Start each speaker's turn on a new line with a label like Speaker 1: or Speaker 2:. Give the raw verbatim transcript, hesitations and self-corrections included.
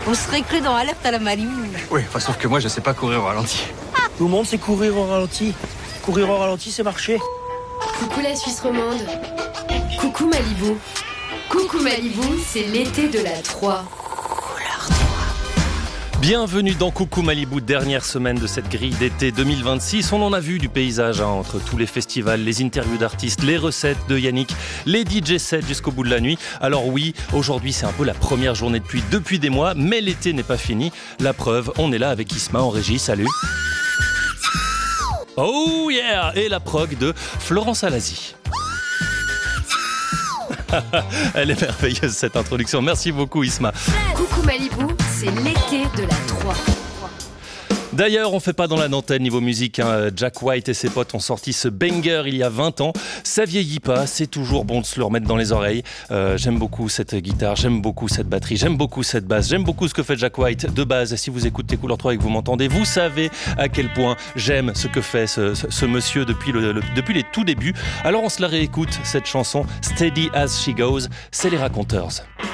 Speaker 1: On serait cru dans Alerte à la Malibu.
Speaker 2: Oui, enfin, sauf que moi, je sais pas courir au ralenti.
Speaker 3: Tout le monde sait courir au ralenti. Courir au ralenti, c'est marcher.
Speaker 4: Coucou la Suisse romande. Coucou Malibu. Coucou Malibu, c'est l'été de la trois.
Speaker 5: Bienvenue dans Coucou Malibu, dernière semaine de cette grille d'été deux mille vingt-six. On en a vu du paysage, hein, entre tous les festivals, les interviews d'artistes, les recettes de Yannick, les D J sets jusqu'au bout de la nuit. Alors oui, aujourd'hui c'est un peu la première journée depuis, depuis des mois, mais l'été n'est pas fini. La preuve, on est là avec Isma en régie, salut. Oh yeah! Et la prog de Florence Alazi. Elle est merveilleuse cette introduction, merci beaucoup Isma.
Speaker 4: Coucou Malibu, c'est l'été de la trois.
Speaker 5: D'ailleurs, on fait pas dans la dentelle niveau musique, hein. Jack White et ses potes ont sorti ce banger il y a vingt ans. Ça vieillit pas, c'est toujours bon de se le remettre dans les oreilles. Euh, j'aime beaucoup cette guitare, j'aime beaucoup cette batterie, j'aime beaucoup cette basse, j'aime beaucoup ce que fait Jack White. De base, si vous écoutez Couleur trois et que vous m'entendez, vous savez à quel point j'aime ce que fait ce, ce, ce monsieur depuis, le, le, depuis les tout débuts. Alors on se la réécoute, cette chanson Steady as She Goes, c'est les Raconteurs.